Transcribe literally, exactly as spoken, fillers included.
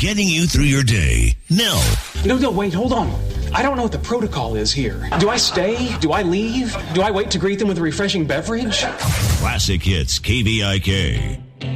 getting you through your day. Nell. No, no, wait, hold on. I don't know what the protocol is here. Do I stay? Do I leave? Do I wait to greet them with a refreshing beverage? Classic Hits K V I K.